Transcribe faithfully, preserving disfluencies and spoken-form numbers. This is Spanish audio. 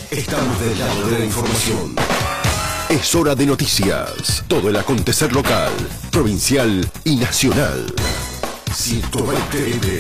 Estamos del lado de la información. Es hora de noticias. Todo el acontecer local, provincial y nacional. ciento veinte